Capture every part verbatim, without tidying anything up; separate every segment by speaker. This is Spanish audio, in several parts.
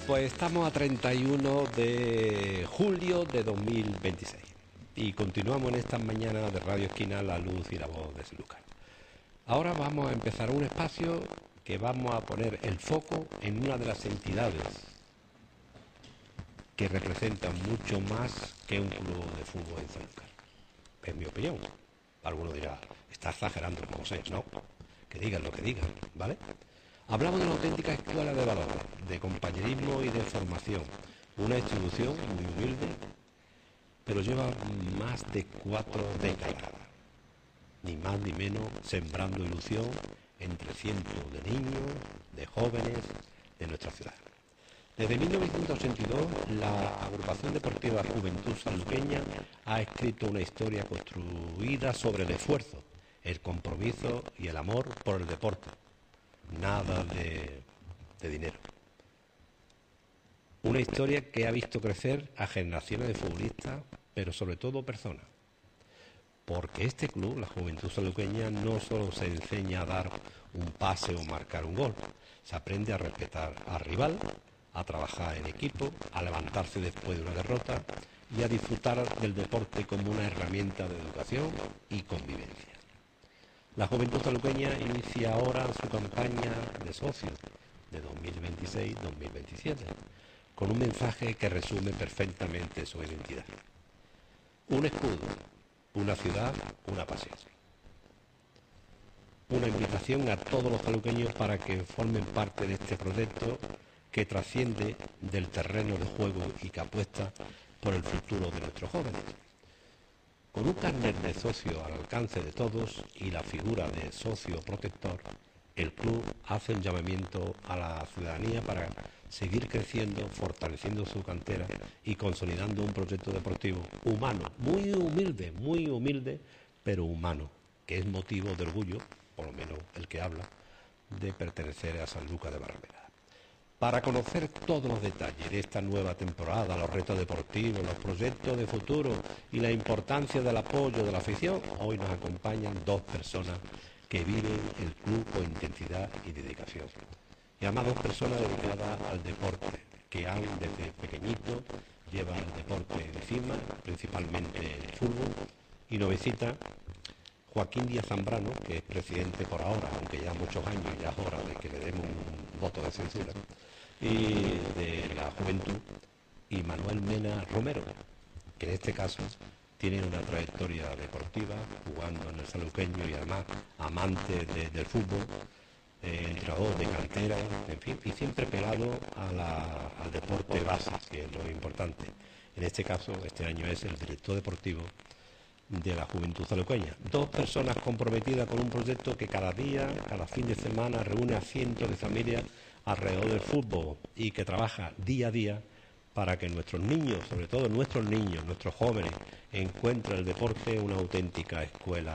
Speaker 1: Pues estamos a treinta y uno de julio de dos mil veintiséis y continuamos en estas mañanas de Radio Esquina, la luz y la voz de Sanlúcar. Ahora vamos a empezar un espacio que vamos a poner el foco en una de las entidades que representan mucho más que un club de fútbol en Sanlúcar. Es mi opinión. Alguno dirá, está exagerando, no sé, no. Que digan lo que digan, ¿vale? Hablamos de una auténtica escuela de valores, de compañerismo y de formación. Una institución muy humilde, pero lleva más de cuatro décadas, ni más ni menos, sembrando ilusión entre cientos de niños, de jóvenes de nuestra ciudad. Desde mil novecientos ochenta y dos, la agrupación deportiva Juventud Sanluqueña ha escrito una historia construida sobre el esfuerzo, el compromiso y el amor por el deporte. Nada de, de dinero. Una historia que ha visto crecer a generaciones de futbolistas, pero sobre todo personas. Porque este club, la Juventud Sanluqueña, no solo se enseña a dar un pase o marcar un gol. Se aprende a respetar al rival, a trabajar en equipo, a levantarse después de una derrota y a disfrutar del deporte como una herramienta de educación y convivencia. La Juventud Sanluqueña inicia ahora su campaña de socios de dos mil veintiséis dos mil veintisiete, con un mensaje que resume perfectamente su identidad. Un escudo, una ciudad, una pasión. Una invitación a todos los sanluqueños para que formen parte de este proyecto que trasciende del terreno de juego y que apuesta por el futuro de nuestros jóvenes. Con un carnet de socio al alcance de todos y la figura de socio protector, el club hace un llamamiento a la ciudadanía para seguir creciendo, fortaleciendo su cantera y consolidando un proyecto deportivo humano, muy humilde, muy humilde, pero humano, que es motivo de orgullo, por lo menos el que habla, de pertenecer a Sanlúcar de Barrameda. Para conocer todos los detalles de esta nueva temporada, los retos deportivos, los proyectos de futuro y la importancia del apoyo de la afición, hoy nos acompañan dos personas que viven el club con intensidad y dedicación. Y además dos personas dedicadas al deporte, que han desde pequeñito llevan el deporte encima, principalmente el fútbol, y nos visita Joaquín Díaz Zambrano, que es presidente por ahora, aunque ya muchos años, ya es hora de que le demos un voto de censura, y de la Juventud, y Manuel Mena Romero, que en este caso tiene una trayectoria deportiva, jugando en el sanluqueño y además amante de, del fútbol, eh, entrenador de cantera, en fin, y siempre pegado a la, al deporte base, que es lo importante. En este caso, este año es el director deportivo de la Juventud Sanluqueña. Dos personas comprometidas con un proyecto que cada día, cada fin de semana, reúne a cientos de familias alrededor del fútbol y que trabaja día a día para que nuestros niños, sobre todo nuestros niños, nuestros jóvenes, encuentren el deporte una auténtica escuela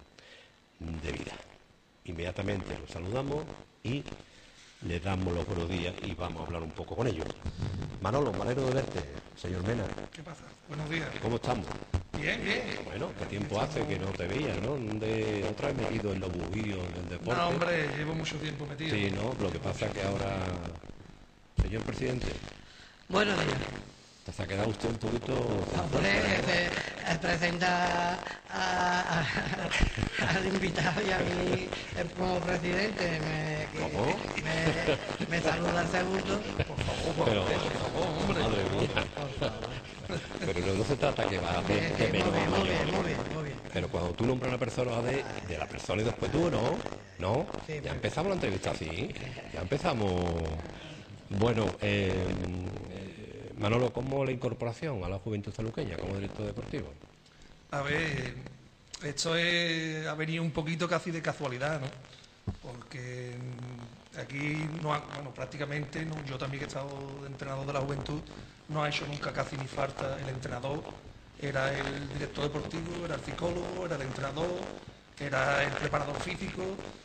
Speaker 1: de vida. Inmediatamente los saludamos y les damos los buenos días y vamos a hablar un poco con ellos. Manolo, me alegro de verte, señor Mena.
Speaker 2: ¿Qué pasa? Buenos días.
Speaker 1: ¿Cómo estamos?
Speaker 2: Bien, bien.
Speaker 1: Bueno, ¿qué tiempo hace que no te veía, no? ¿Dónde otra vez metido en los bujíos del deporte?
Speaker 2: No, hombre, llevo mucho tiempo metido.
Speaker 1: Sí, ¿no? Lo que pasa es que ahora, señor presidente,
Speaker 3: Buenos días.
Speaker 1: se ha quedado usted un poquito...
Speaker 3: Hombre, eh, eh, presenta a- a- al invitado y a mí eh, como presidente. Me, que-
Speaker 1: ¿Cómo?
Speaker 3: me, me saluda el segundo.
Speaker 2: Por favor, por
Speaker 1: Pero,
Speaker 2: favor, hombre.
Speaker 1: madre mía. Pero no, no se trata que va de,
Speaker 3: Eh,
Speaker 1: de
Speaker 3: eh, muy
Speaker 1: menos a
Speaker 3: bien, muy bien,
Speaker 1: mayor.
Speaker 3: muy bien, muy bien.
Speaker 1: Pero cuando tú nombras a una persona de, de la persona y después tú, ¿no? ¿No?
Speaker 3: Sí,
Speaker 1: Ya
Speaker 3: pues.
Speaker 1: empezamos la entrevista así. Ya empezamos... Bueno, eh, eh, Manolo, ¿cómo la incorporación a la Juventud Sanluqueña como director deportivo?
Speaker 2: A ver, esto es, ha venido un poquito casi de casualidad, ¿no? Porque mm, aquí, no ha- bueno, prácticamente, ¿no? Yo también que he estado de entrenador de la Juventud, no ha hecho nunca casi ni falta el entrenador. Era el director deportivo, era el psicólogo, era el entrenador, era el preparador físico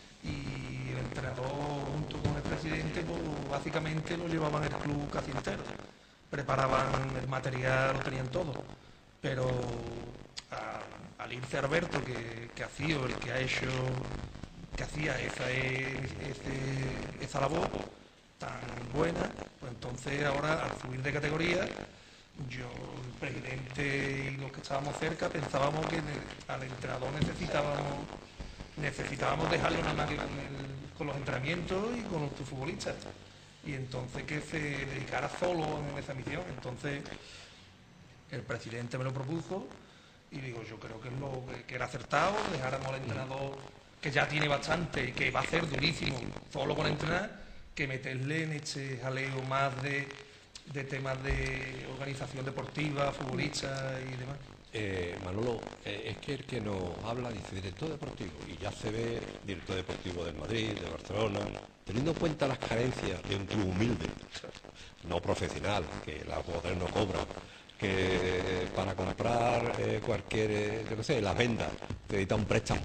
Speaker 2: y el entrenador junto con el presidente, pues, básicamente lo llevaban el club casi entero. Preparaban el material, lo tenían todo. Pero a- al irse Alberto, que, que ha sido el que ha hecho, que hacía esa, ese- esa labor tan buena, pues entonces ahora, al subir de categoría, yo, el presidente y los que estábamos cerca, pensábamos que al entrenador necesitábamos necesitábamos dejarlo nada más que con, el, con los entrenamientos y con nuestros futbolistas. Y entonces que se dedicara solo a esa misión. Entonces el presidente me lo propuso y digo, yo creo que es lo que, que era acertado, dejáramos al entrenador que ya tiene bastante y que va a ser durísimo solo con entrenar, que meterle en este jaleo más de, de temas de organización deportiva, futbolistas y demás.
Speaker 1: Eh, Manolo, eh, es que el que nos habla dice director deportivo y ya se ve director deportivo del Madrid, de Barcelona, teniendo en cuenta las carencias de un club humilde, no profesional, que la poder no cobra, que para comprar eh, cualquier, eh, yo qué sé, las vendas, te edita un préstamo.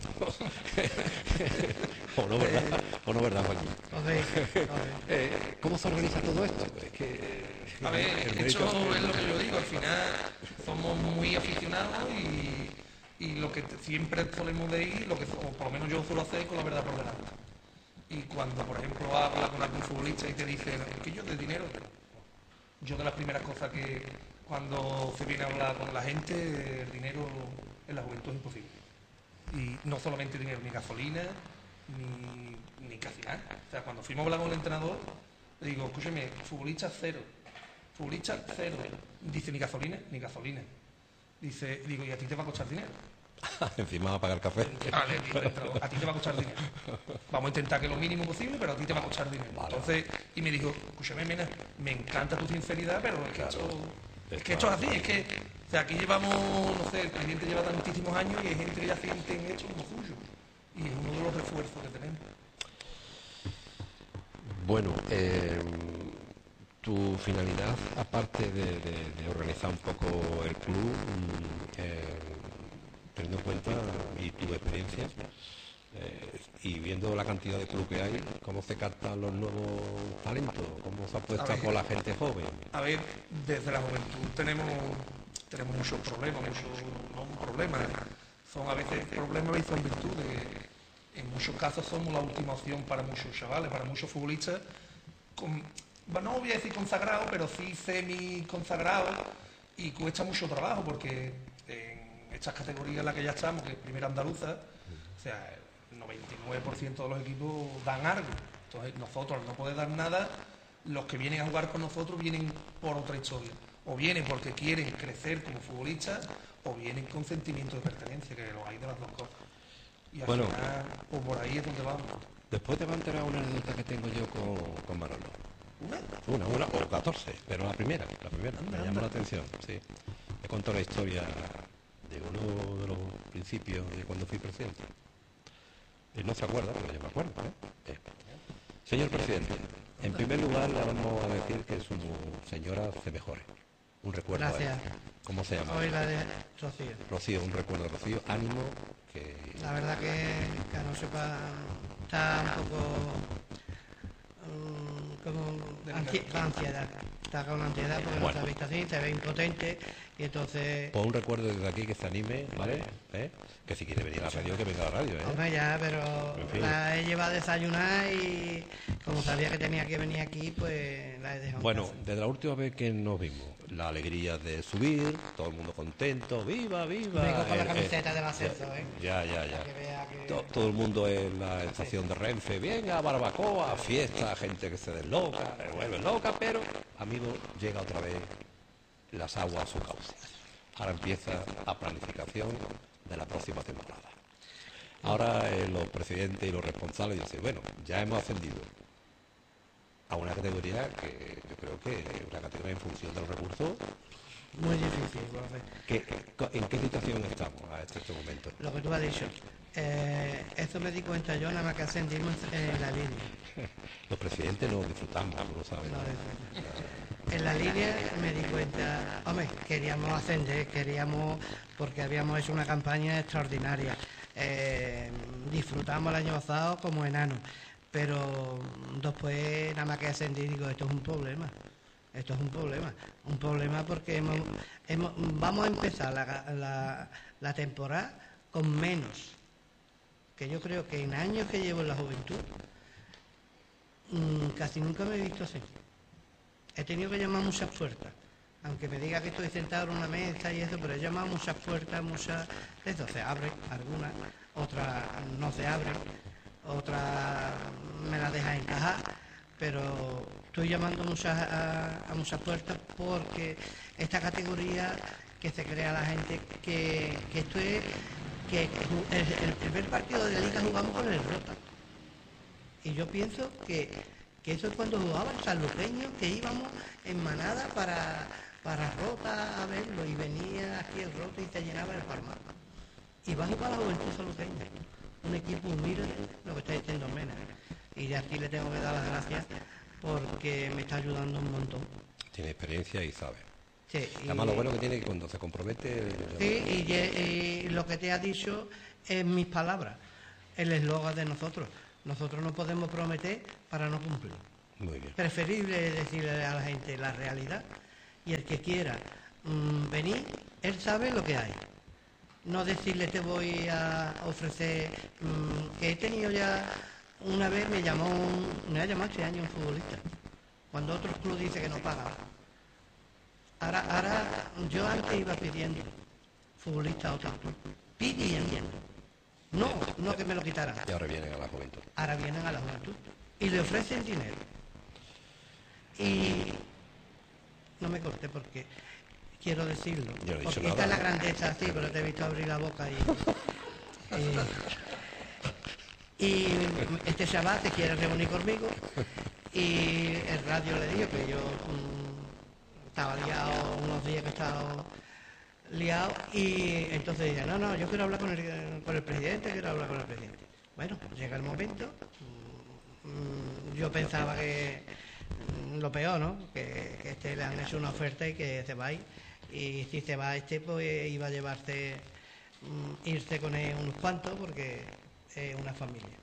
Speaker 1: o no, ¿verdad? O no, ¿verdad, Joaquín? eh, ¿Cómo se organiza todo esto? Es que,
Speaker 2: a ver, esto es lo que yo digo, al final somos muy aficionados y, y lo que siempre solemos de ir, lo que, o por lo menos yo suelo hacer, con la verdad por delante. Y cuando, por ejemplo, hablas con algún futbolista y te dice, es que yo de dinero, yo de las primeras cosas que cuando se viene a hablar con la gente, el dinero en la juventud es imposible. Y no solamente dinero, ni gasolina, ni, ni casi nada. O sea, cuando fuimos a hablar con el entrenador, le digo, escúchame, futbolista cero, futbolista cero. Dice, ni gasolina, ni gasolina. Dice, digo, ¿y a ti te va a costar dinero?
Speaker 1: Encima va a pagar café.
Speaker 2: Vale, a ti te va a costar dinero. Vamos a intentar que lo mínimo posible, pero a ti te va a costar dinero.
Speaker 1: Vale.
Speaker 2: Entonces, y me dijo, escúchame, Mena, me encanta tu sinceridad, pero es que,
Speaker 1: Claro.
Speaker 2: esto, es que esto es así, es que, o sea, aquí llevamos, no sé, el presidente lleva tantísimos años y hay gente que ya siente en esto como suyo. Y es uno de los refuerzos que tenemos.
Speaker 1: Bueno, eh, tu finalidad, aparte de, de- de organizar un poco el club, mm, eh, teniendo en cuenta y tu experiencia, eh, y viendo la cantidad de club que hay, ¿cómo se captan los nuevos talentos? ¿Cómo se apuesta
Speaker 2: A ver.
Speaker 1: con la gente joven?
Speaker 2: A ver, desde la juventud tenemos, tenemos muchos problemas, muchos, no problemas, son a veces problemas y son virtudes. En muchos casos somos la última opción para muchos chavales, para muchos futbolistas, con, bueno, no voy a decir consagrados, pero sí semi-consagrados, y cuesta mucho trabajo porque en estas categorías en las que ya estamos, que es primera andaluza, o sea, el noventa y nueve por ciento de los equipos dan algo. Entonces nosotros, al no poder dar nada, los que vienen a jugar con nosotros vienen por otra historia. O vienen porque quieren crecer como futbolistas, o vienen con sentimiento de pertenencia, que lo hay de las dos cosas. Y al
Speaker 1: Bueno.
Speaker 2: final, pues por ahí es donde vamos.
Speaker 1: Después te va a enterar una anécdota que tengo yo con, con Manolo.
Speaker 2: ¿Una?
Speaker 1: Una, una, o catorce, pero la primera, la primera,
Speaker 2: Anda,
Speaker 1: me
Speaker 2: anda.
Speaker 1: llama la atención, sí. He contado la historia de uno de los principios de cuando fui presidente. Él no se acuerda, pero yo me acuerdo, ¿eh? Eh. Señor presidente, en primer lugar le vamos a decir que su señora se mejore. Un recuerdo a él.
Speaker 3: Gracias.
Speaker 1: ¿Cómo se llama?
Speaker 3: Hoy la de Rocío.
Speaker 1: Rocío, un recuerdo a Rocío. Ánimo, que...
Speaker 3: La verdad que, que no sepa, está un poco mm, como ansi- con ansiedad. Está con ansiedad porque
Speaker 1: Bueno.
Speaker 3: no se ha visto así, se ve impotente y entonces,
Speaker 1: Pues un recuerdo desde aquí que se anime, ¿vale? ¿Eh? Que si quiere venir a la radio, que venga a la radio, ¿eh?
Speaker 3: hombre, ya, pero
Speaker 1: En fin.
Speaker 3: la he llevado a desayunar y como sabía que tenía que venir aquí, pues la he dejado. en
Speaker 1: Bueno,
Speaker 3: casa.
Speaker 1: desde la última vez que nos vimos, la alegría de subir, todo el mundo contento, viva, viva.
Speaker 3: Vengo con la
Speaker 1: el-
Speaker 3: camiseta
Speaker 1: el-
Speaker 3: del ascenso, ¿eh?
Speaker 1: Ya, ya, ya.
Speaker 3: Para que vea que-
Speaker 1: To- Todo el mundo en la estación de Renfe, venga, barbacoa, fiesta, gente que se desloca, se vuelve loca, pero, amigo, llega otra vez las aguas a su cauce. Ahora empieza la planificación de la próxima temporada. Ahora eh, los presidentes y los responsables dicen, bueno, ya hemos ascendido a una categoría que yo creo que es una categoría en función de los recursos.
Speaker 3: Muy difícil, profe.
Speaker 1: ¿Qué- ¿En qué situación estamos a este, este momento?
Speaker 3: Lo que tú has dicho. Eh, esto me di cuenta yo nada más que ascendimos en la línea.
Speaker 1: Los presidentes no disfrutamos, tú lo sabes.
Speaker 3: No de- En la línea me di cuenta, hombre, queríamos ascender, queríamos, porque habíamos hecho una campaña extraordinaria. Eh, disfrutamos el año pasado como enanos, pero después nada más que ascendí digo, esto es un problema. Esto es un problema, un problema porque hemos, hemos- vamos a empezar la, la- la temporada con menos, que yo creo que en años que llevo en la juventud, mm, casi nunca me he visto así. he tenido que llamar muchas puertas. Aunque me diga que estoy sentado en una mesa y eso, pero he llamado muchas puertas, muchas... Eso se abren, algunas, otras no se abren, otras me las dejan encajar, pero estoy llamando muchas, a, a muchas puertas porque esta categoría que se crea la gente, que, que esto es... que el, el primer partido de la Liga jugamos con el Rota. Y yo pienso que, que eso es cuando jugaban sanluqueños, que íbamos en manada para... para Rota a verlo, y venía aquí el Rota y se llenaba el Palmar. Y va a jugar la Juventud Saluqueña, un equipo humilde, lo que está diciendo Mena. Y de aquí le tengo que dar las gracias porque me está ayudando un montón.
Speaker 1: Tiene experiencia y sabe.
Speaker 3: Sí, y,
Speaker 1: además lo bueno que tiene es que cuando se compromete...
Speaker 3: Sí, y, y lo que te ha dicho es mis palabras, el eslogan de nosotros. Nosotros no podemos prometer para no cumplir.
Speaker 1: Muy bien.
Speaker 3: Preferible decirle a la gente la realidad. Y el que quiera mmm, venir, él sabe lo que hay. No decirle te voy a ofrecer, mmm, que he tenido ya, una vez me llamó, un, me ha llamado este año un futbolista, cuando otros clubes dicen que no pagan. Ahora, ahora, yo antes iba pidiendo futbolista a otro club, pidiendo. No, no que me lo quitaran.
Speaker 1: Y ahora vienen a la juventud.
Speaker 3: Ahora vienen a la juventud y le ofrecen dinero. Y... no me corté porque quiero decirlo,
Speaker 1: Yo no he dicho
Speaker 3: porque
Speaker 1: nada.
Speaker 3: esta es la grandeza, sí, pero te he visto abrir la boca y, y, y este chaval se quiere reunir conmigo y el radio le dijo que yo mmm, estaba liado unos días que he estado liado y entonces dije, no, no, yo quiero hablar con el, con el presidente, quiero hablar con el presidente. Bueno, pues llega el momento, mmm, yo pensaba que lo peor, ¿no? Que, que este le han hecho una oferta y que se va a ir. Y si se va este, pues iba a llevarse, um, irse con él unos cuantos, porque es una familia.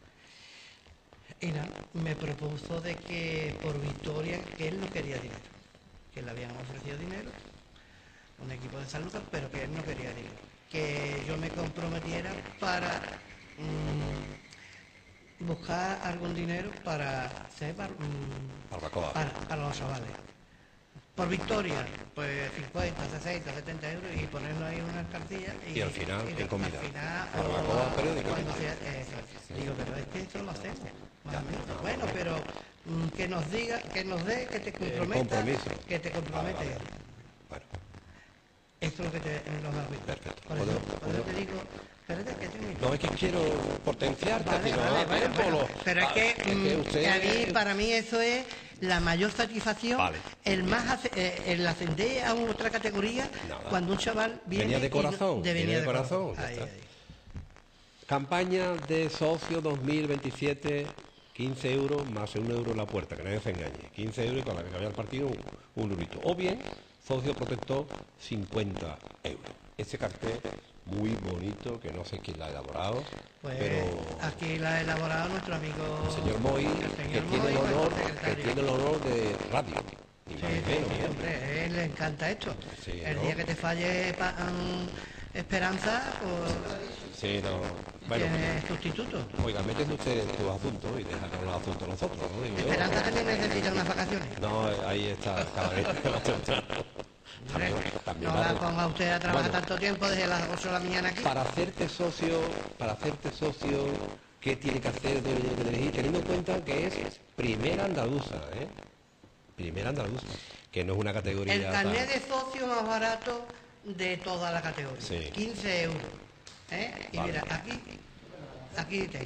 Speaker 3: Y nada, me propuso de que por Victoria, que él no quería dinero, que le habían ofrecido dinero, un equipo de San Lucas, pero que él no quería dinero. Que yo me comprometiera para... Um, buscar algún dinero para hacer para,
Speaker 1: Barbacoa.
Speaker 3: para, para los chavales. Por Victoria, pues cincuenta, sesenta, setenta euros y ponerlo ahí en unas cartillas. Y,
Speaker 1: y al final,
Speaker 3: y
Speaker 1: ¿qué comida?
Speaker 3: Al final,
Speaker 1: Barbacoa,
Speaker 3: o,
Speaker 1: periódico.
Speaker 3: cuando sea, eh, digo, pero es que esto lo hacemos. Bueno, pero mm, que nos diga, que nos dé, que te comprometa.
Speaker 1: compromiso.
Speaker 3: Que te compromete.
Speaker 1: Vale, vale. Bueno.
Speaker 3: Esto es lo que te, nos da Victoria.
Speaker 1: Perfecto.
Speaker 3: Por eso,
Speaker 1: ¿Puedo-
Speaker 3: por
Speaker 1: puedo?
Speaker 3: eso te digo, espérate que tengo...
Speaker 1: No, es que quiero potenciarte,
Speaker 3: Vale,
Speaker 1: sino
Speaker 3: vale,
Speaker 1: a
Speaker 3: vale,
Speaker 1: tiempo,
Speaker 3: bueno,
Speaker 1: lo-
Speaker 3: pero es
Speaker 1: ah,
Speaker 3: que,
Speaker 1: es que
Speaker 3: mm,
Speaker 1: usted-
Speaker 3: que a mí, para mí eso es la mayor satisfacción,
Speaker 1: Vale.
Speaker 3: el más ace- eh, el ascender a otra categoría
Speaker 1: Nada.
Speaker 3: cuando un chaval viene
Speaker 1: Venía de
Speaker 3: y no-
Speaker 1: corazón,
Speaker 3: de
Speaker 1: viene
Speaker 3: venía
Speaker 1: de corazón, ya
Speaker 3: Ahí,
Speaker 1: está.
Speaker 3: ahí.
Speaker 1: Campaña de socio dos mil veintisiete, quince euros más un euro en la puerta, que nadie se engañe. quince euros y con la que cambia el partido un, un eurito. O bien, socio protector, cincuenta euros. Ese cartel muy bonito, que no sé quién la ha elaborado,
Speaker 3: Pues
Speaker 1: pero
Speaker 3: aquí la ha elaborado nuestro amigo
Speaker 1: el señor Moy,
Speaker 3: el
Speaker 1: que
Speaker 3: señor
Speaker 1: tiene el
Speaker 3: Moy,
Speaker 1: honor,
Speaker 3: nuestro
Speaker 1: que
Speaker 3: secretario.
Speaker 1: tiene el honor de radio. Ni
Speaker 3: Sí,
Speaker 1: más ni
Speaker 3: sí,
Speaker 1: menos,
Speaker 3: sí,
Speaker 1: ¿eh?
Speaker 3: hombre, a él le encanta esto.
Speaker 1: Sí,
Speaker 3: el
Speaker 1: ¿no?
Speaker 3: día que te falle pa- um, Esperanza, pues
Speaker 1: Sí, no. Bueno,
Speaker 3: tienes sustituto.
Speaker 1: oiga, métese usted en tus asuntos y déjanos los asuntos nosotros, ¿no? Digo yo.
Speaker 3: Esperanza también necesita unas vacaciones.
Speaker 1: No, ahí está, cada vez. También, también
Speaker 3: No
Speaker 1: va
Speaker 3: la
Speaker 1: a-
Speaker 3: ponga usted a trabajar
Speaker 1: Bueno,
Speaker 3: tanto tiempo desde las ocho de la mañana aquí.
Speaker 1: para hacerte socio, para hacerte socio, ¿qué tiene que hacer de, de elegir? Teniendo en cuenta que es primera andaluza, ¿eh? Primera andaluza, que no es una categoría...
Speaker 3: El carnet
Speaker 1: tan-
Speaker 3: de socio más barato de toda la categoría.
Speaker 1: Sí.
Speaker 3: quince euros. ¿eh? Y
Speaker 1: Vale.
Speaker 3: mira, aquí, aquí te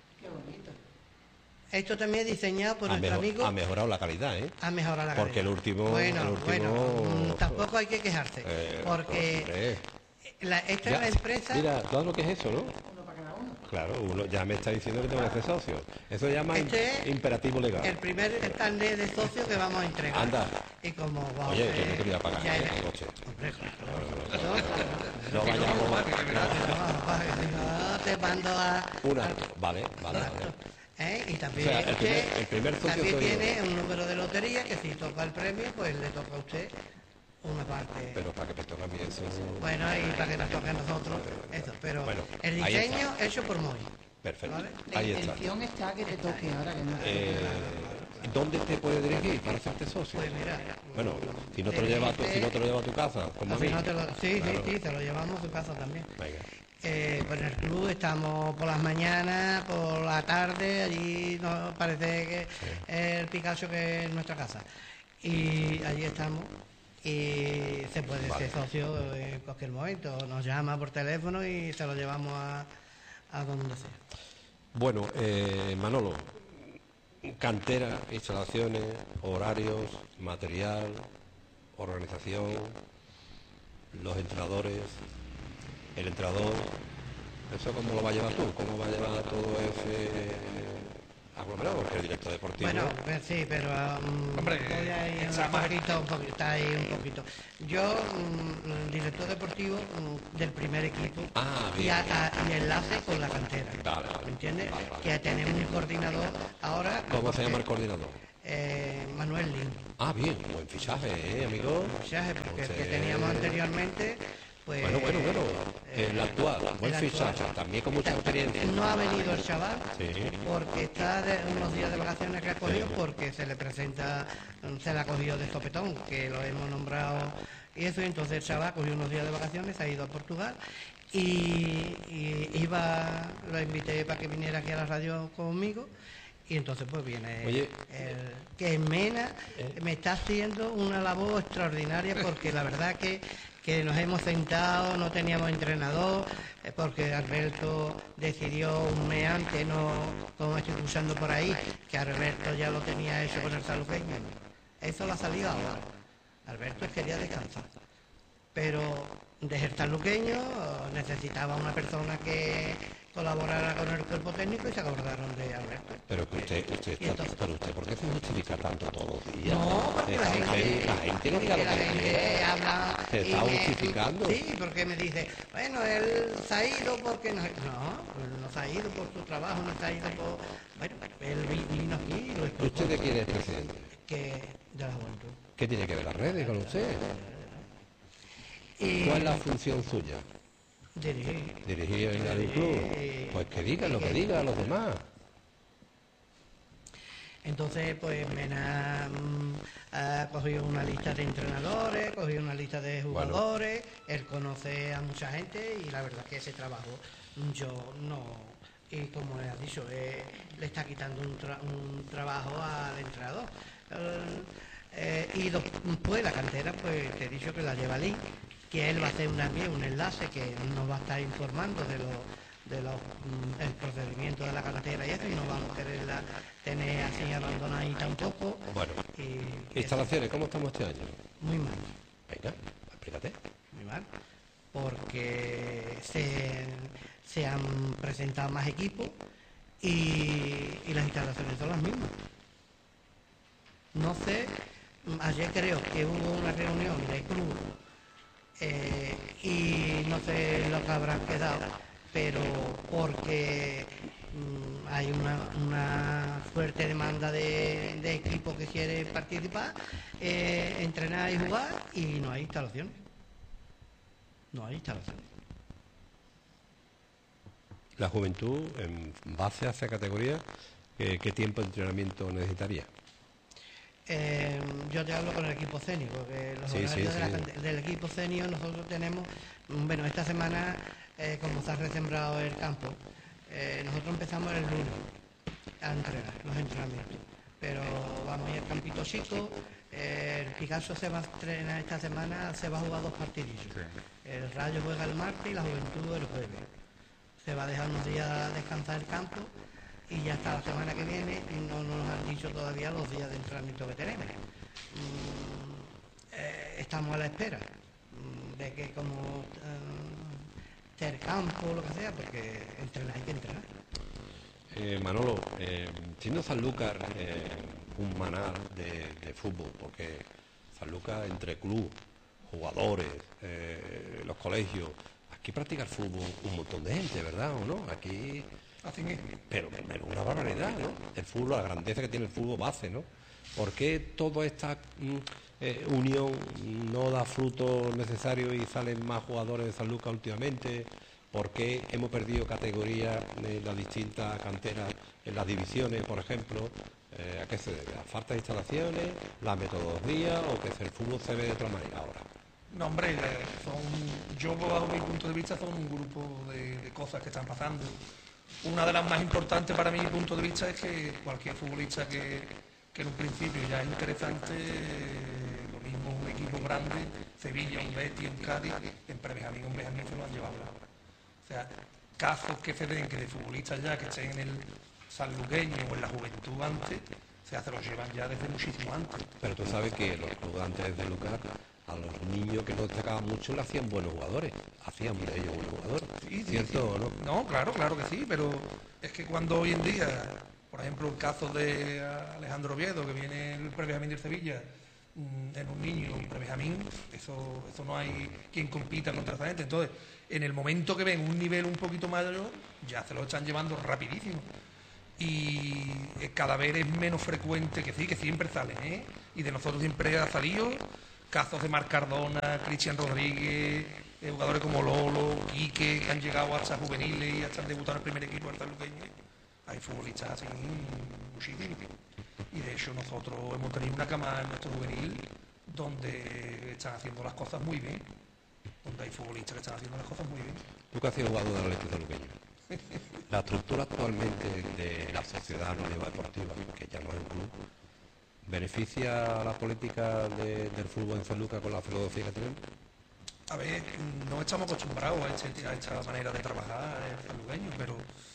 Speaker 3: Esto también es diseñado por
Speaker 1: ha,
Speaker 3: nuestro
Speaker 1: mejor-
Speaker 3: amigo.
Speaker 1: ha mejorado la calidad, ¿eh?
Speaker 3: Ha mejorado la
Speaker 1: Porque
Speaker 3: calidad.
Speaker 1: el último-
Speaker 3: Bueno,
Speaker 1: el último-
Speaker 3: bueno, mm, tampoco hay que quejarse.
Speaker 1: Eh,
Speaker 3: porque
Speaker 1: hombre.
Speaker 3: la- esta
Speaker 1: Ya,
Speaker 3: es la empresa.
Speaker 1: Mira, ¿sabes lo que es eso, no? Claro, uno ya me está diciendo que tengo que hacer socio. Eso se llama
Speaker 3: Este es
Speaker 1: imperativo legal.
Speaker 3: El primer carnet de socio que vamos a entregar.
Speaker 1: Anda.
Speaker 3: Y como vamos
Speaker 1: Oye,
Speaker 3: a
Speaker 1: que no te voy a pagar,
Speaker 3: ya
Speaker 1: ¿eh?
Speaker 3: es-
Speaker 1: Noche.
Speaker 3: Hombre, claro.
Speaker 1: No vayamos...
Speaker 3: No, te mando a...
Speaker 1: Una, vale, vale, vale.
Speaker 3: ¿eh? Y también,
Speaker 1: O sea, el
Speaker 3: usted
Speaker 1: primer- el primer socio
Speaker 3: también
Speaker 1: soy yo.
Speaker 3: tiene un número de lotería que si toca el premio, pues le toca a usted una parte.
Speaker 1: Pero para que me toque a mí eso...
Speaker 3: Bueno, y para que nos toque a nosotros, eso. Pero
Speaker 1: Bueno,
Speaker 3: el
Speaker 1: ahí
Speaker 3: diseño hecho por Moy.
Speaker 1: Perfecto,
Speaker 3: ¿Vale?
Speaker 4: La
Speaker 1: ahí está.
Speaker 4: intención está que te toque ahora que no te
Speaker 1: Eh, ¿Dónde te puede dirigir para hacerte socio?
Speaker 3: Pues mira,
Speaker 1: Bueno, si no te lo llevas a tu, si no te lo llevas a tu casa, como a
Speaker 3: así
Speaker 1: mí.
Speaker 3: no te lo- sí,
Speaker 1: Claro.
Speaker 3: sí, sí, te lo llevamos a tu casa también.
Speaker 1: Venga.
Speaker 3: Eh, pues en el club estamos por las mañanas, por la tarde, allí nos parece que es el Picasso que es nuestra casa. Y allí estamos y se puede
Speaker 1: Vale.
Speaker 3: ser socio en cualquier momento. Nos llama por teléfono y se lo llevamos a, a donde sea.
Speaker 1: Bueno, eh, Manolo, cantera, instalaciones, horarios, material, organización, los entrenadores, el entrenador, ¿eso cómo lo va a llevar tú? ¿Cómo va a llevar todo ese aglomerado? Porque el director deportivo...
Speaker 3: Bueno, pues sí, pero um,
Speaker 2: Hombre,
Speaker 3: voy a ir
Speaker 2: está
Speaker 3: un
Speaker 2: más-
Speaker 3: poquito, un poquito, está ahí un poquito. Yo, mm, el director deportivo mm, del primer equipo
Speaker 1: Ah,
Speaker 3: y,
Speaker 1: bien.
Speaker 3: a- a- y enlace con la cantera.
Speaker 1: Vale, vale.
Speaker 3: ¿Me entiendes?
Speaker 1: Vale, vale.
Speaker 3: Que tenemos un coordinador ahora.
Speaker 1: ¿Cómo se
Speaker 3: porque,
Speaker 1: llama el coordinador?
Speaker 3: eh, Manuel Lin.
Speaker 1: Ah, bien, buen fichaje, ¿eh, amigo?
Speaker 3: Fichaje, porque el que
Speaker 1: Entonces-
Speaker 3: teníamos anteriormente, pues.
Speaker 1: Bueno, bueno, bueno,
Speaker 3: eh,
Speaker 1: el actual, buen
Speaker 3: el actual.
Speaker 1: fichaje, también con mucha experiencia.
Speaker 3: No ha venido el chaval
Speaker 1: Sí.
Speaker 3: porque está de unos días de vacaciones que ha cogido porque se le presenta, se le ha cogido de sopetón, que lo hemos nombrado y eso, y entonces el chaval cogió unos días de vacaciones, se ha ido a Portugal y, y iba, lo invité para que viniera aquí a la radio conmigo. Y entonces pues viene
Speaker 1: Oye.
Speaker 3: el, que en Mena me está haciendo una labor extraordinaria porque la verdad que, que nos hemos sentado, no teníamos entrenador, eh, porque Alberto decidió un mes antes, no como estoy escuchando por ahí, que Alberto ya lo tenía hecho con el saluqueño. Eso lo ha salido ahora. Alberto quería descansar. Pero desde el saluqueño necesitaba una persona que colaborara con el cuerpo técnico y se acordaron de Alberto.
Speaker 1: Pero que usted, usted
Speaker 3: Y
Speaker 1: está,
Speaker 3: entonces-
Speaker 1: pero usted, ¿por qué se justifica tanto todos los días?
Speaker 3: No, porque la
Speaker 1: Esa
Speaker 3: gente,
Speaker 1: la gente no diga lo
Speaker 3: la
Speaker 1: que
Speaker 3: gente
Speaker 1: quiera.
Speaker 3: habla
Speaker 1: Se
Speaker 3: y
Speaker 1: está
Speaker 3: me-
Speaker 1: justificando.
Speaker 3: Sí, porque me dice, bueno, él se ha ido porque no, no, él no se ha ido por su trabajo, no se ha ido por, bueno, él vi- vino aquí y lo explicó,
Speaker 1: ¿Usted de quién es presidente?
Speaker 3: que de la juventud.
Speaker 1: ¿Qué tiene que ver las redes con usted?
Speaker 3: Y
Speaker 1: ¿Cuál es la función suya?
Speaker 3: dirigí.
Speaker 1: ¿Dirigir en el club? Pues que digan lo que digan los demás.
Speaker 3: Entonces, pues Mena mm, ha cogido una lista de entrenadores, cogido una lista de jugadores, él conoce a mucha gente y la verdad que ese trabajo yo no, y como le has dicho, eh, le está quitando un, tra- un trabajo al entrenador. Eh, eh, y después la cantera, pues te he dicho que la lleva Lee, que él va a hacer una, un enlace que nos va a estar informando de los de los, mm, el procedimiento de la carretera y eso, y no vamos a quererla tener así abandonadita un poco.
Speaker 1: Bueno,
Speaker 3: Y, y eso,
Speaker 1: instalaciones, ¿cómo estamos este año?
Speaker 3: muy mal,
Speaker 1: Venga, explícate.
Speaker 3: muy mal, porque se, se han presentado más equipos y, y las instalaciones son las mismas. No sé, ayer creo que hubo una reunión de club eh, y no sé lo que habrán quedado, pero porque mm, hay una, una fuerte demanda de, de equipos que quieren participar, eh, entrenar y jugar, y no hay instalaciones. No hay instalaciones.
Speaker 1: La juventud, en base a esa categoría, eh, ¿qué tiempo de entrenamiento necesitaría?
Speaker 3: Eh, yo te hablo con el equipo senior, porque los
Speaker 1: Sí,
Speaker 3: horarios
Speaker 1: sí,
Speaker 3: de la
Speaker 1: sí.
Speaker 3: cante- del equipo senior nosotros tenemos, mm, bueno, esta semana, eh, como se ha resembrado el campo, eh, nosotros empezamos el lunes a entrenar, los entrenamientos, pero vamos a ir al campito chico, eh, el Picasso se va a entrenar esta semana, se va a jugar dos partidillos, el Rayo juega el martes y la Juventud el jueves, se va a dejar unos días descansar el campo y ya hasta la semana que viene y no nos han dicho todavía los días de entrenamiento que tenemos. Mm, eh, estamos a la espera mm, de que como eh, esté el campo o lo que sea, porque entrenar hay que entrenar.
Speaker 1: Eh, Manolo, eh, siendo Sanlúcar eh, un manar de, de fútbol, porque Sanlúcar entre club, jugadores, eh, los colegios, aquí practica el fútbol un montón de gente, ¿verdad o no? Aquí...
Speaker 2: Así es.
Speaker 1: Pero, pero una barbaridad, ¿no? El fútbol, la grandeza que tiene el fútbol base, ¿no? ¿Por qué toda esta mm, eh, unión no da frutos necesarios y salen más jugadores de Sanlúcar últimamente? ¿Por qué hemos perdido categorías en las distintas canteras, en las divisiones, por ejemplo? Eh, ¿A qué se debe? ¿A falta de instalaciones, la metodología o que el fútbol se ve de otra manera ahora?
Speaker 2: No, hombre, eh, son, yo bajo mi punto de vista son un grupo de, de cosas que están pasando. Una de las más importantes para mi punto de vista es que cualquier futbolista que, que en un principio ya es interesante, eh, lo mismo un equipo grande, Sevilla, un Betis, un Cádiz, en Prebenjamín, un Benjamín se lo han llevado ahora. O sea, casos que se den que de futbolistas ya que estén en el sanluqueño o en la juventud antes, se, se los llevan ya desde muchísimo antes.
Speaker 1: Pero tú sabes que los clubes antes de Lucar, a los niños que no destacaban mucho le hacían buenos jugadores, hacían de ellos buenos jugadores,
Speaker 2: Sí, sí,
Speaker 1: ¿cierto
Speaker 2: sí.
Speaker 1: o no?
Speaker 2: No, claro, claro que sí, pero es que cuando hoy en día, por ejemplo, el caso de Alejandro Oviedo, que viene el Prebenjamín del Sevilla, mm, en un niño y Prebenjamín, eso, eso no hay quien compita contra esa gente. Entonces, en el momento que ven un nivel un poquito mayor, ya se lo están llevando rapidísimo. Y eh, cada vez es menos frecuente, que sí, que siempre salen, ¿eh? Y de nosotros siempre ha salido casos de Marc Cardona, Cristian Rodríguez, eh, jugadores como Lolo, Quique, que han llegado hasta juveniles y hasta han debutado en el primer equipo del sanluqueño. Hay futbolistas así muchísimos. Y de hecho nosotros hemos tenido una cama en nuestro juvenil donde están haciendo las cosas muy bien. Donde hay futbolistas que están haciendo las cosas muy bien.
Speaker 1: Tú que has sido jugador del Atlético Sanluqueño. La estructura actualmente de la sociedad anónima deportiva, que ya no es un club, ¿beneficia a la política de- del fútbol en Sanlúcar con la filosofía que tenemos?
Speaker 2: A ver, no estamos acostumbrados a, este- a esta manera de trabajar en sanluqueño, pero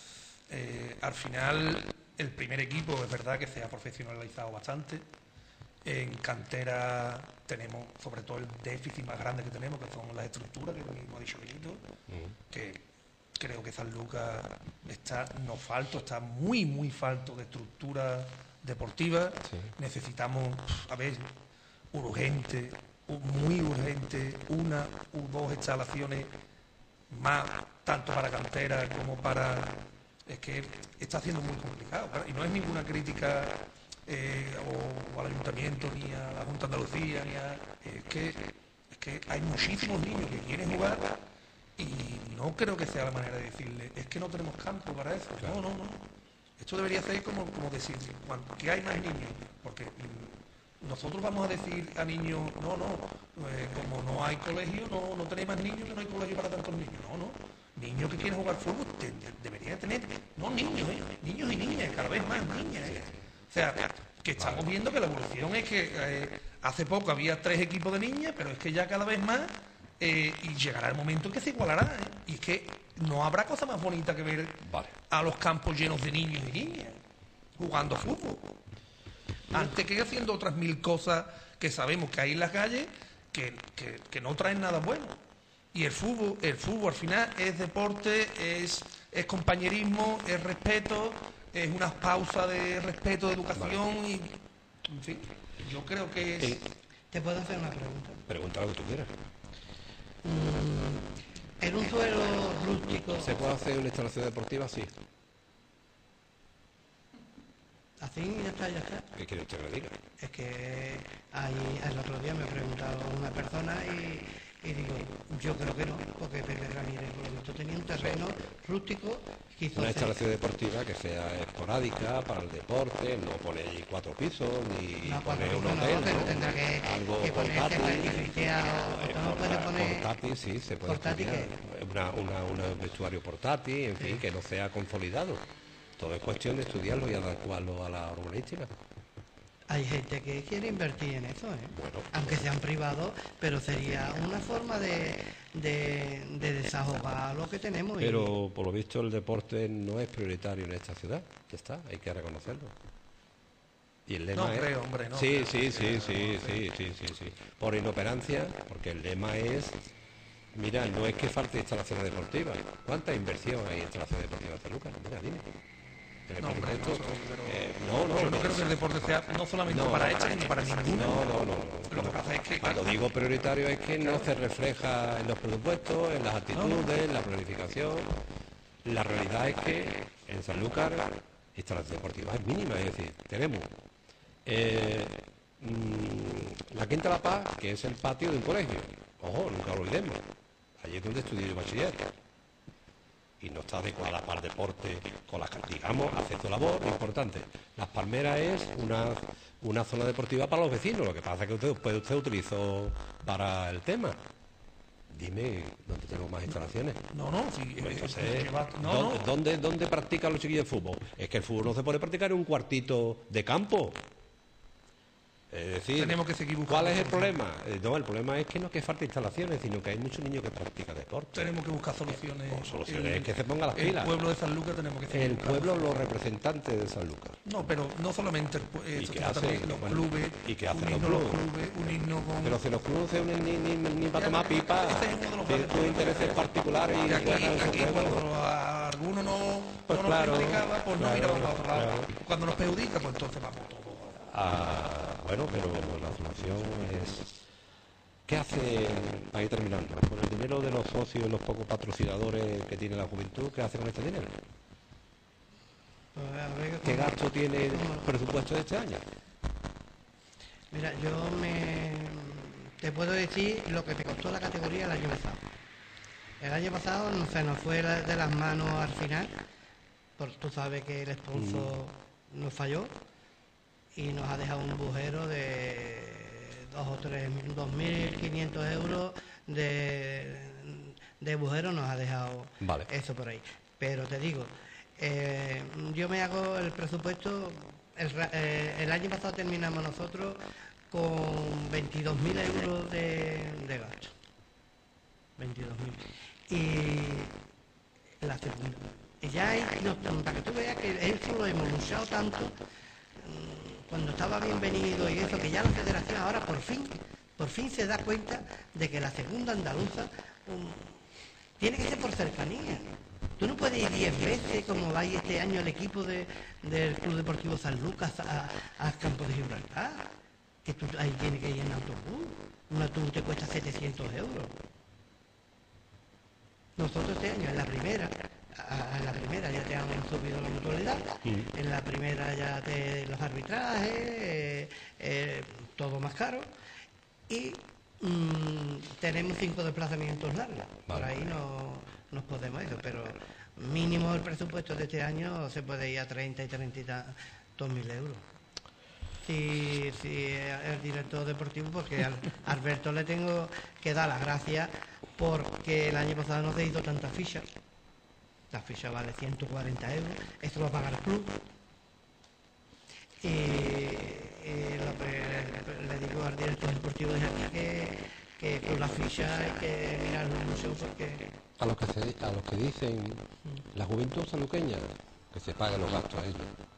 Speaker 2: eh, al final el primer equipo es verdad que se ha profesionalizado bastante. En cantera tenemos sobre todo el déficit más grande que tenemos, que son las estructuras, que mismo ha dicho Benito, que creo que Sanlúcar está no falto, está muy, muy falto de estructura deportiva.
Speaker 1: Sí.
Speaker 2: Necesitamos, a ver, urgente, u- muy urgente, una u dos instalaciones más, tanto para cantera como para... Es que está siendo muy complicado, claro, y no es ninguna crítica eh, o, o al ayuntamiento, ni a la Junta de Andalucía, ni a... Es que, es que hay muchísimos niños que quieren jugar y no creo que sea la manera de decirle, es que no tenemos campo para eso. No, no, no. Esto debería ser como, como decir, cuan- que hay más niños, porque mm, nosotros vamos a decir a niños, no, no, eh, como no hay colegio, no, no tenéis más niños, que no hay colegio para tantos niños. No, no. Niños que quieren jugar fútbol te- de- deberían tener, no niños, eh, niños y niñas, cada vez más niñas. eh. O sea, que estamos viendo que la evolución es que eh, hace poco había tres equipos de niñas, pero es que ya cada vez más, eh, y llegará el momento en que se igualará. ¿eh? Y es que no habrá cosa más bonita que ver
Speaker 1: Vale.
Speaker 2: a los campos llenos de niños y niñas jugando fútbol. Antes que haciendo otras mil cosas que sabemos que hay en las calles que, que- que no traen nada bueno. Y el fútbol, el fútbol al final es deporte, es, es compañerismo, es respeto, es una pausa de respeto, de educación y, en fin, yo creo que es...
Speaker 1: Eh,
Speaker 3: ¿Te puedo hacer una pregunta?
Speaker 1: Pregunta lo que tú quieras.
Speaker 3: En un suelo rústico,
Speaker 1: ¿Se puede hacer una instalación deportiva? Sí.
Speaker 3: así ya está, ya está.
Speaker 1: ¿Qué quiere usted que le diga?
Speaker 3: Es que ahí, el otro día me preguntaba una persona y, y digo, yo creo que no, porque Pepe Ramírez por lo visto tenía un terreno rústico que hizo
Speaker 1: Una
Speaker 3: hacer-
Speaker 1: instalación deportiva que sea esporádica para el deporte, no poner ahí cuatro pisos, ni
Speaker 3: No, cuatro
Speaker 1: poner un
Speaker 3: pisos no,
Speaker 1: hotel,
Speaker 3: pero
Speaker 1: ¿no?
Speaker 3: tendrá que-
Speaker 1: Algo
Speaker 3: que ponerse
Speaker 1: portátil.
Speaker 3: certificado,
Speaker 1: Eh,
Speaker 3: no puede
Speaker 1: porta-
Speaker 3: poner-
Speaker 1: portátil, sí, se puede
Speaker 3: portátil,
Speaker 1: estudiar. Una, una, una- un vestuario portátil, en fin, que no sea consolidado. Todo es cuestión de estudiarlo y adecuarlo a la urbanística.
Speaker 3: Hay gente que quiere invertir en eso, ¿eh?
Speaker 1: Bueno.
Speaker 3: Aunque sean privados, pero sería una forma de, de, de desahogar lo que tenemos. y-
Speaker 1: Pero por lo visto el deporte no es prioritario en esta ciudad. Ya está, hay que reconocerlo. Y el lema
Speaker 2: No
Speaker 1: es...
Speaker 2: creo, hombre, no
Speaker 1: Sí,
Speaker 2: creo.
Speaker 1: sí, sí, sí, sí, sí, sí, sí. Por inoperancia, porque el lema es... Mira, no es que falte instalaciones deportivas. ¿Cuánta inversión hay en instalaciones deportivas de Lucas? Mira, dime. En el
Speaker 2: No, hombre,
Speaker 1: presupuesto,
Speaker 2: no, pero-
Speaker 1: eh, no, no,
Speaker 2: yo no
Speaker 1: no.
Speaker 2: creo que el deporte sea no solamente
Speaker 1: No.
Speaker 2: para esta, sino para ninguna.
Speaker 1: No, no, no.
Speaker 2: Lo que pasa es que,
Speaker 1: Cuando digo prioritario es que no se refleja en los presupuestos, en las actitudes, en la planificación. La realidad es que en Sanlúcar instalación deportiva es mínima, es decir, tenemos eh, mm, la Quinta La Paz, que es el patio de un colegio. Ojo, nunca lo olvidemos. Allí es donde estudié yo bachiller. y no está adecuada para el deporte con la, digamos, hace su labor importante. Las Palmeras es una, una zona deportiva para los vecinos, lo que pasa es que usted, pues usted utilizó para el tema. Dime, ¿dónde tenemos más instalaciones?
Speaker 2: No, no, sí,
Speaker 1: Pues
Speaker 2: eh,
Speaker 1: entonces,
Speaker 2: lleva- no,
Speaker 1: ¿dónde,
Speaker 2: no.
Speaker 1: ¿dónde, dónde practican los chiquillos de fútbol? Es que el fútbol no se puede practicar en un cuartito de campo. Es decir,
Speaker 2: Tenemos que seguir buscando
Speaker 1: ¿cuál es el
Speaker 2: soluciones.
Speaker 1: problema? Eh, No, el problema es que no es que falte instalaciones, sino que hay muchos niños que practican deporte.
Speaker 2: Tenemos que buscar soluciones.
Speaker 1: Pues soluciones
Speaker 2: El-
Speaker 1: es que se pongan las
Speaker 2: El
Speaker 1: pilas.
Speaker 2: pueblo de San Lucas tenemos que seguir
Speaker 1: El
Speaker 2: buscando.
Speaker 1: pueblo, los representantes de San Lucas.
Speaker 2: No, pero no solamente el, pu- eh,
Speaker 1: ¿Y
Speaker 2: esto
Speaker 1: qué
Speaker 2: sino
Speaker 1: hacen?
Speaker 2: también los
Speaker 1: Bueno,
Speaker 2: clubes,
Speaker 1: ¿y qué hacen los
Speaker 2: unirnos los
Speaker 1: clubes?
Speaker 2: clubes, unirnos con...
Speaker 1: Pero si los clubes no se unen ni, ni, ni para tomar pipa,
Speaker 2: Ese es uno de los
Speaker 1: tienen
Speaker 2: grandes
Speaker 1: tus intereses particulares y
Speaker 2: que aquí,
Speaker 1: ganan esos
Speaker 2: aquí
Speaker 1: juegos.
Speaker 2: cuando a alguno no,
Speaker 1: Pues
Speaker 2: no nos
Speaker 1: claro,
Speaker 2: perjudicaba, pues no
Speaker 1: claro,
Speaker 2: miramos para otro lado.
Speaker 1: claro.
Speaker 2: Cuando nos perjudica, pues entonces vamos todos.
Speaker 1: Ah, bueno, pero la solución es... ¿Qué hace, para ir terminando, con el dinero de los socios y los pocos patrocinadores que tiene la juventud? ¿Qué hace con este dinero?
Speaker 3: Pues, a ver,
Speaker 1: ¿Qué
Speaker 3: ¿cómo-
Speaker 1: gasto tiene el
Speaker 3: cómo-
Speaker 1: presupuesto de este año?
Speaker 3: Mira, yo me te puedo decir lo que te costó la categoría el año pasado. El año pasado no se nos fue la- de las manos al final, porque tú sabes que el sponsor nos falló y nos ha dejado un bujero de dos o tres, dos mil quinientos euros de, de bujero nos ha dejado
Speaker 1: Vale.
Speaker 3: eso por ahí. Pero te digo, eh, yo me hago el presupuesto, el, ra- eh, el año pasado terminamos nosotros con veintidós mil euros de, de gasto. veintidós mil. Y la segunda. Y ya hay, no, para que tú veas que eso lo hemos luchado tanto, mm, cuando estaba bienvenido y eso, que ya la federación ahora por fin, por fin se da cuenta de que la segunda andaluza mm, tiene que ser por cercanía. Tú no puedes ir diez veces como va a ir este año el equipo de- del Club Deportivo San Lucas a, a Campo de Gibraltar. Que tú ahí tienes que ir en autobús. Un autobús te cuesta setecientos euros. Nosotros este año, en la primera, a, a la primera ya te han subido la mutualidad,
Speaker 1: Mm.
Speaker 3: en la primera ya te los arbitrajes, eh, eh, todo más caro, y mm, tenemos cinco desplazamientos largos. Por
Speaker 1: Vale.
Speaker 3: ahí no nos podemos eso, pero mínimo el presupuesto de este año se puede ir a treinta y treinta y tantos mil euros. Sí, sí, el director deportivo, porque al Alberto le tengo que dar las gracias porque el año pasado no se hizo tantas fichas. La ficha vale ciento cuarenta euros, esto lo paga el club. Y, y lo que le digo al director deportivo de aquí que, que con la ficha hay que mirarlo mucho porque...
Speaker 1: A los que, se- a los que dicen la juventud sanluqueña, que se paguen los gastos a ellos.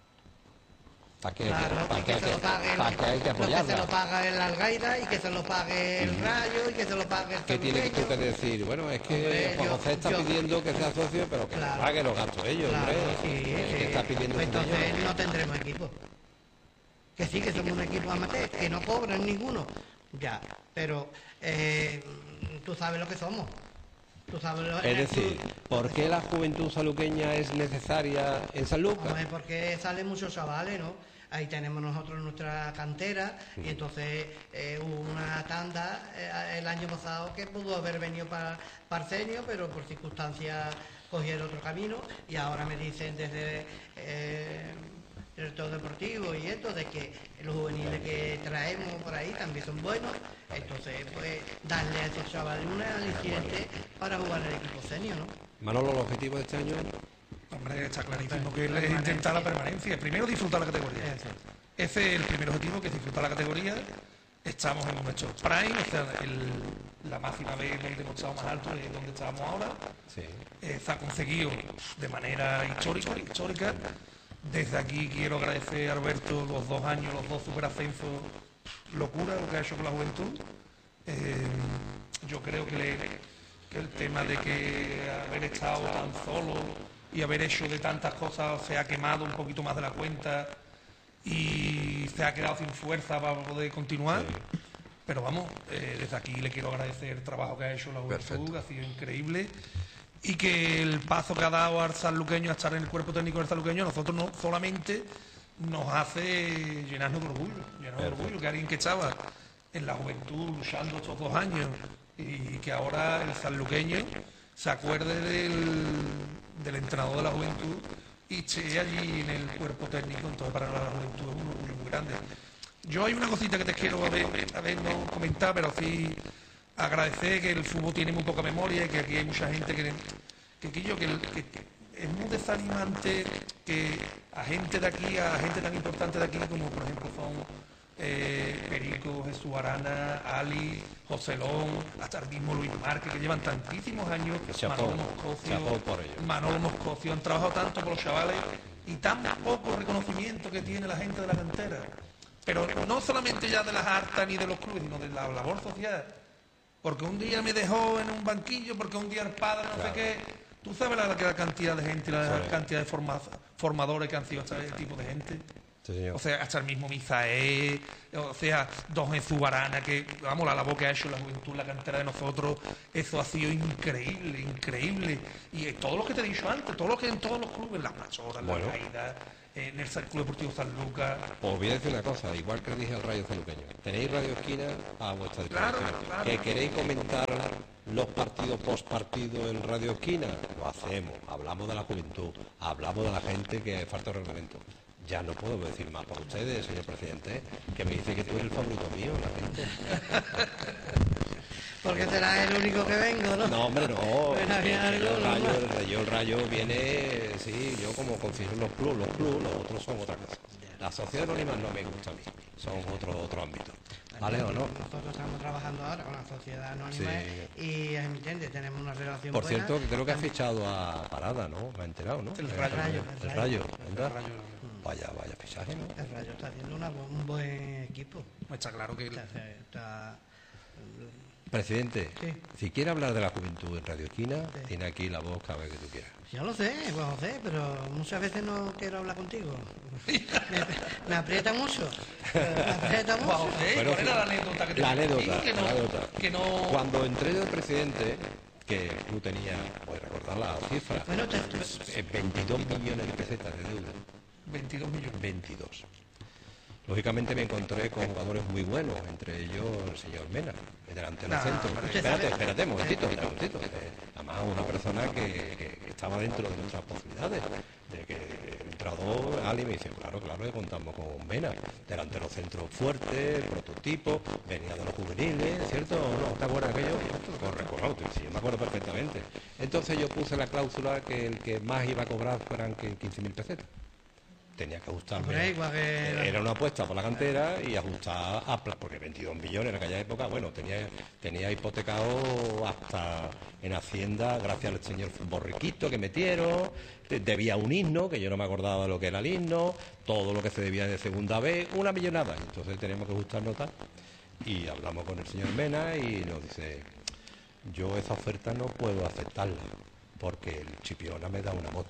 Speaker 1: ¿Para qué,
Speaker 3: Claro,
Speaker 1: para
Speaker 3: y
Speaker 1: qué
Speaker 3: que
Speaker 1: hay
Speaker 3: se
Speaker 1: que,
Speaker 3: lo pague el-
Speaker 1: para qué hay que
Speaker 3: lo que se lo
Speaker 1: apoyarla?
Speaker 3: paga el Algaida y que se lo pague el Rayo y que se lo pague el
Speaker 1: ¿Qué tiene tú que
Speaker 3: Sanluqueño.
Speaker 1: decir? Bueno, es que
Speaker 3: Hombre,
Speaker 1: Juan
Speaker 3: yo-
Speaker 1: José está
Speaker 3: yo-
Speaker 1: pidiendo que sea socio, pero que
Speaker 3: Claro.
Speaker 1: pague los gastos ellos,
Speaker 3: Claro,
Speaker 1: hombre.
Speaker 3: sí,
Speaker 1: Es
Speaker 3: sí.
Speaker 1: que está pidiendo
Speaker 3: Pues
Speaker 1: su
Speaker 3: entonces
Speaker 1: señor.
Speaker 3: no tendremos equipo. Que sí, que somos un equipo amateur, que no cobran ninguno. Ya, pero eh, tú sabes lo que somos. Tú sabes lo en
Speaker 1: Es
Speaker 3: el
Speaker 1: decir,
Speaker 3: club-
Speaker 1: ¿por qué la juventud saluqueña es necesaria en San Lucas?
Speaker 3: Hombre, porque salen muchos chavales, ¿no? Ahí tenemos nosotros nuestra cantera y entonces eh, hubo una tanda eh, el año pasado que pudo haber venido para Parcenio, pero por circunstancias cogieron otro camino y ahora me dicen desde eh, el director deportivo y esto de que los juveniles que traemos por ahí también son buenos, entonces pues darle a esos chavales una aliciente para jugar en el equipo senior, ¿no?
Speaker 1: Manolo, el objetivo de este año
Speaker 2: Hombre, está clarísimo que es intentar la permanencia. Primero disfrutar la categoría.
Speaker 3: Eso.
Speaker 2: Ese es el primer objetivo, que es disfrutar la categoría. Estamos en nuestro prime, o sea, el- la máxima vez donde hemos estado más alto es donde estábamos ahora.
Speaker 1: sí.
Speaker 2: Eh, se ha conseguido de manera histórica, histórica. Desde aquí quiero agradecer a Alberto los dos años, los dos superascensos, locura lo que ha hecho con la juventud. Eh, yo creo que, le- que el tema de que haber estado tan solo y haber hecho de tantas cosas se ha quemado un poquito más de la cuenta y se ha quedado sin fuerza para poder continuar. Pero vamos, eh, desde aquí le quiero agradecer el trabajo que ha hecho la juventud,
Speaker 1: Perfecto.
Speaker 2: que ha sido increíble. Y que el paso que ha dado al sanluqueño a estar en el cuerpo técnico del sanluqueño, a nosotros no solamente nos hace llenarnos de orgullo, llenarnos de orgullo, que alguien que estaba en la juventud luchando estos dos años y que ahora el sanluqueño se acuerde del, del entrenador de la juventud y esté allí en el cuerpo técnico. Entonces para la juventud es un orgullo muy grande. Yo hay una cosita que te quiero a ver, a ver, no comentar, pero sí agradecer que el fútbol tiene muy poca memoria y que aquí hay mucha gente que, que, que, yo, que, que, que es muy desanimante que a gente de aquí, a gente tan importante de aquí como por ejemplo son eh, Perico, Jesús Arana, Ali, Joselón, hasta el mismo Luis Márquez, que llevan tantísimos años,
Speaker 1: Chapó,
Speaker 2: Manolo Moscocio,
Speaker 1: chapó por ello.
Speaker 2: Manolo Moscocio, han trabajado tanto con los chavales y tan poco reconocimiento que tiene la gente de la cantera. Pero no solamente ya de las artas ni de los clubes, sino de la labor social. Porque un día me dejó en un banquillo, porque un día el padre no
Speaker 1: Claro.
Speaker 2: sé qué. ¿Tú sabes la, la cantidad de gente, la
Speaker 1: Sí.
Speaker 2: cantidad de forma- formadores que han sido hasta ese tipo de gente?
Speaker 1: Sí, señor.
Speaker 2: O sea, hasta el mismo Misael, o sea, Don Jesús Arana, que, vamos, la labor que ha hecho la juventud, la cantera de nosotros, eso ha sido increíble, increíble. Y eh, todo lo que te he dicho antes, todo lo que en todos los clubes, las Machoras,
Speaker 1: Bueno.
Speaker 2: las Caídas, en el Club Deportivo San Lucas.
Speaker 1: Os voy a decir una cosa, igual que le dije al Rayo Zaluqueño, tenéis Radio Esquina a vuestra disposición.
Speaker 2: Claro, claro.
Speaker 1: ¿Que queréis comentar los partidos post partido en Radio Esquina? Lo hacemos, hablamos de la juventud, hablamos de la gente que falta el reglamento. Ya no puedo decir más por ustedes, señor presidente, que me dice que tú eres el favorito mío, la gente.
Speaker 3: Porque será el único que vengo, ¿no?
Speaker 1: No, hombre, no.
Speaker 3: Bueno, había
Speaker 1: el,
Speaker 3: algo,
Speaker 1: rayo,
Speaker 3: ¿no?
Speaker 1: el, rayo, el rayo viene, sí, yo como confío en los clubes, los clubes, los otros son otra cosa. La sociedad anónima no me gusta a mí, son otro, otro ámbito. ¿Vale o no?
Speaker 3: Nosotros estamos trabajando ahora con la sociedad anónima
Speaker 1: Sí.
Speaker 3: y es emitente, tenemos una relación
Speaker 1: Por
Speaker 3: buena.
Speaker 1: cierto, que creo que ha fichado a Parada, ¿no? Me ha enterado, ¿no?
Speaker 2: El
Speaker 1: El
Speaker 2: Rayo.
Speaker 3: Rayo,
Speaker 1: El
Speaker 3: el
Speaker 1: Rayo,
Speaker 3: Rayo.
Speaker 1: ¿verdad?
Speaker 2: El Rayo.
Speaker 1: Vaya, vaya fichaje, ¿no?
Speaker 3: El Rayo está haciendo una bu- un buen equipo.
Speaker 2: Está claro que...
Speaker 3: Está- está-
Speaker 1: Presidente,
Speaker 3: Sí.
Speaker 1: si quiere hablar de la juventud en Radio Esquina,
Speaker 3: Sí.
Speaker 1: tiene aquí la voz cada vez que tú quieras.
Speaker 3: Yo lo sé, Juan José, pero muchas veces no quiero hablar contigo. Me, me aprieta mucho. Me aprieta mucho.
Speaker 2: Juan José,
Speaker 1: Bueno,
Speaker 2: ¿cuál era la anécdota que te
Speaker 1: La
Speaker 2: conté?
Speaker 1: anécdota,
Speaker 2: que no,
Speaker 1: la anécdota.
Speaker 2: que no...
Speaker 1: Cuando entré de presidente, que tú tenías, voy a recordar la cifra,
Speaker 3: Bueno, te- te-
Speaker 1: eh, veintidós millones de pesetas de deuda.
Speaker 2: veintidós millones.
Speaker 1: veintidós. Lógicamente me encontré con jugadores muy buenos, entre ellos el señor Mena, el delantero
Speaker 2: No,
Speaker 1: centro.
Speaker 2: pero
Speaker 3: usted
Speaker 1: Espérate,
Speaker 3: sabe-
Speaker 1: espérate, un momentito, un momentito. Eh, Además, una persona que, que- que estaba dentro de nuestras posibilidades. De que el entrenador, Ali, me dice, claro, claro, que contamos con Mena, delantero centro fuerte, prototipo, venía de los juveniles, ¿cierto? ¿No te acuerdas de aquello? Correcto, sí, yo me acuerdo perfectamente. Entonces yo puse la cláusula que el que más iba a cobrar fueran que quince mil pesetas. Tenía que ajustarme.
Speaker 3: Hombre, igual que la-
Speaker 1: Era una apuesta por la cantera y ajustar a pla- porque veintidós millones en aquella época, bueno, tenía, tenía hipotecado hasta en Hacienda, gracias al señor Borriquito que metieron, de- debía un himno, que yo no me acordaba de lo que era el himno, todo lo que se debía de segunda vez, una millonada. Entonces teníamos que ajustar notas y hablamos con el señor Mena y nos dice, yo esa oferta no puedo aceptarla porque el Chipiona me da una moto.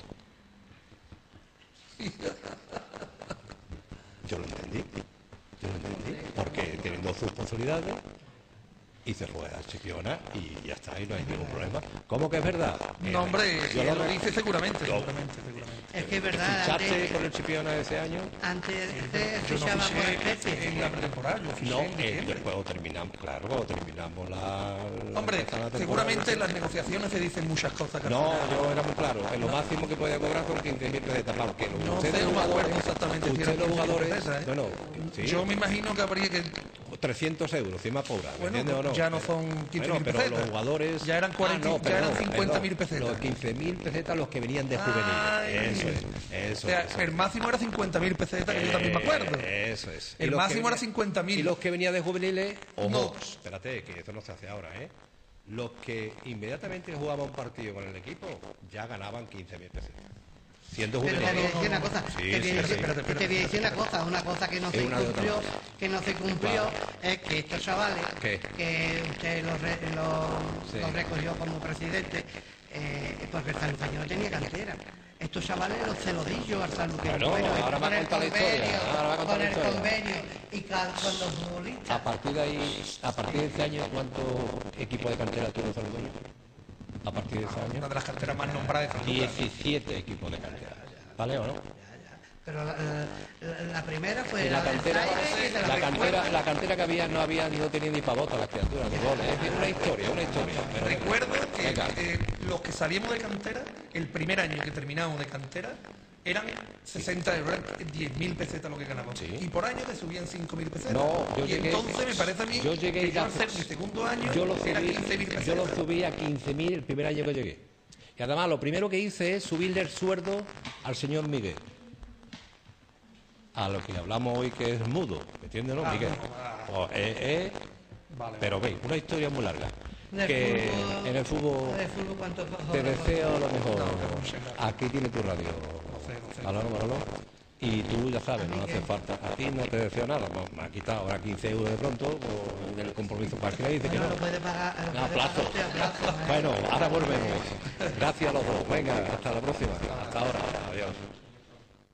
Speaker 1: Yo lo entendí, yo lo entendí, porque teniendo sus posibilidades y se fue a Chipiona y ya está, y no hay ningún problema. ¿Cómo que es verdad?
Speaker 2: No, hombre,
Speaker 1: Yo
Speaker 2: si
Speaker 1: lo
Speaker 2: lo
Speaker 1: re-
Speaker 2: dice seguramente,
Speaker 1: Yo-
Speaker 2: seguramente, seguramente.
Speaker 3: Es que es verdad,
Speaker 1: ¿Fichaste
Speaker 3: antes,
Speaker 1: con el Chipiona ese año?
Speaker 3: antes se
Speaker 2: Yo no
Speaker 3: fichaba por
Speaker 2: fiché
Speaker 3: especie.
Speaker 2: en la pretemporada, yo fiché
Speaker 1: No,
Speaker 2: en
Speaker 1: eh,
Speaker 2: diciembre.
Speaker 1: después cuando terminamos, claro, cuando terminamos la... la-
Speaker 2: Hombre,
Speaker 1: la temporada.
Speaker 2: seguramente en las negociaciones se dicen muchas cosas que al
Speaker 1: No,
Speaker 2: final-
Speaker 1: yo era muy claro, en lo máximo que podía cobrar son quince mil pesetas, claro, que
Speaker 2: No
Speaker 1: ustedes
Speaker 2: sé, no
Speaker 1: los
Speaker 2: me acuerdo
Speaker 1: jugadores,
Speaker 2: exactamente si
Speaker 1: ustedes
Speaker 2: eran
Speaker 1: los
Speaker 2: quince mil
Speaker 1: jugadores,
Speaker 2: pesetas, ¿eh?
Speaker 1: bueno, sí,
Speaker 2: Yo me imagino que habría que...
Speaker 1: trescientos euros, si más pobra, ¿me
Speaker 2: Bueno,
Speaker 1: entiendes o no?
Speaker 2: ya no son quince mil
Speaker 1: Bueno, pero
Speaker 2: pesetas.
Speaker 1: los jugadores...
Speaker 2: Ya eran cuarenta,
Speaker 1: Ah, no,
Speaker 2: ya
Speaker 1: perdón,
Speaker 2: eran cincuenta mil
Speaker 1: perdón,
Speaker 2: pesetas.
Speaker 1: Los quince mil pesetas los que venían de juveniles.
Speaker 2: Ay.
Speaker 1: Eso es, eso
Speaker 2: O sea,
Speaker 1: es.
Speaker 2: el máximo era cincuenta mil pesetas, que yo también me acuerdo.
Speaker 1: Eh, Eso es.
Speaker 2: El
Speaker 1: Y los que
Speaker 2: máximo era
Speaker 1: venía-
Speaker 2: cincuenta mil.
Speaker 1: Y los que venían de juveniles, ojo,
Speaker 2: No.
Speaker 1: espérate, que eso no se hace ahora, ¿eh? Los que inmediatamente jugaban un partido con el equipo, ya ganaban quince mil pesetas. Siendo
Speaker 3: Pero te voy a
Speaker 1: juveniles.
Speaker 3: decir una cosa,
Speaker 1: Sí,
Speaker 3: te voy a
Speaker 1: sí,
Speaker 3: decir-
Speaker 1: sí.
Speaker 2: espérate,
Speaker 3: te voy a decir una cosa, una cosa que no
Speaker 1: Es
Speaker 3: se
Speaker 1: una de otra
Speaker 3: cumplió,
Speaker 1: cosa.
Speaker 3: que no se cumplió, es que estos chavales,
Speaker 1: ¿Qué?
Speaker 3: que usted los re- los-
Speaker 1: Sí.
Speaker 3: los recogió como presidente, eh, porque el sanluqueño no tenía cantera. Estos chavales los celodillos al sanluqueño.
Speaker 1: Bueno,
Speaker 3: esto
Speaker 1: ahora va a
Speaker 3: con el
Speaker 1: contar la historia,
Speaker 3: convenio,
Speaker 1: ahora va a contar
Speaker 3: con
Speaker 1: la
Speaker 3: el
Speaker 1: historia.
Speaker 3: convenio y ca- con los futbolistas.
Speaker 1: A partir de ahí, a partir de este año, ¿cuántos equipos de cantera tuvo Salvador? A partir de ese
Speaker 2: Una
Speaker 1: año,
Speaker 2: de las carteras más nombradas de San Lucas.
Speaker 1: diecisiete equipos de cantera. ¿Vale o no?
Speaker 3: Pero la, la- la primera fue
Speaker 1: En la
Speaker 3: la del
Speaker 1: cantera,
Speaker 3: Zaire y de la
Speaker 1: la cantera, la cantera que había no había ni no tenía ni pavota las criaturas, ni goles. Es una historia, una historia. Pero
Speaker 2: Recuerdo que
Speaker 1: venga.
Speaker 2: eh, los que salíamos de cantera, el primer año que terminamos de cantera, eran sesenta euros, eran diez mil pesetas lo que ganábamos.
Speaker 1: Sí.
Speaker 2: Y por año te subían cinco mil pesetas.
Speaker 1: No, yo
Speaker 2: y
Speaker 1: llegué-
Speaker 2: entonces me parece a mí
Speaker 1: yo llegué
Speaker 2: que
Speaker 1: y
Speaker 2: yo al
Speaker 1: la-
Speaker 2: hacer mi segundo año
Speaker 1: yo lo
Speaker 2: era
Speaker 1: subí,
Speaker 2: quince mil pesetas.
Speaker 1: yo lo subí a quince mil el primer año que llegué. Y además lo primero que hice es subirle el sueldo al señor Miguel. A lo que hablamos hoy que es mudo, ¿me entiendes, no,
Speaker 2: Ah,
Speaker 1: Miguel?
Speaker 2: ah.
Speaker 1: Pues, eh, eh,
Speaker 2: Vale,
Speaker 1: pero veis, una historia muy larga.
Speaker 3: Del
Speaker 1: Que
Speaker 3: fútbol-
Speaker 1: en el fútbol
Speaker 3: del fútbol, ¿cuántos
Speaker 1: te
Speaker 3: jugadores?
Speaker 1: deseo lo mejor.
Speaker 2: No, no, no sé nada.
Speaker 1: Aquí tiene tu radio.
Speaker 2: sé, no sé.
Speaker 1: Manolo, Manolo. Y tú ya sabes, no hace falta. A ti no te deseo nada. Me- Me ha quitado ahora quince euros de pronto por el compromiso para que le dice que
Speaker 3: Bueno,
Speaker 1: no.
Speaker 3: lo puede pagar. Lo
Speaker 1: No, a
Speaker 3: puede
Speaker 1: plazo.
Speaker 3: pagar usted a plazo, ¿eh?
Speaker 1: Bueno, ahora volvemos. Gracias a los dos. Venga, hasta la próxima. Hasta ahora. Adiós.